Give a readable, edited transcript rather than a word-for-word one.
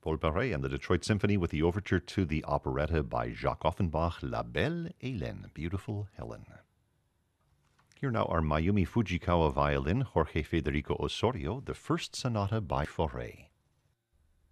Paul Paret and the Detroit Symphony with the overture to the operetta by Jacques Offenbach, La Belle Hélène, Beautiful Helen. Here now are Mayumi Fujikawa violin, Jorge Federico Osorio, the first sonata by Fauré.